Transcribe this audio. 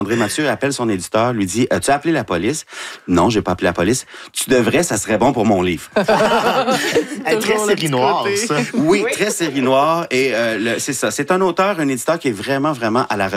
André Mathieu appelle son éditeur, lui dit « As-tu appelé la police? » « Non, j'ai pas appelé la police. »« Tu devrais, ça serait bon pour mon livre. » Très série noire, ça. Oui, très série noire. Et c'est ça. C'est un auteur, un éditeur qui est vraiment, vraiment à la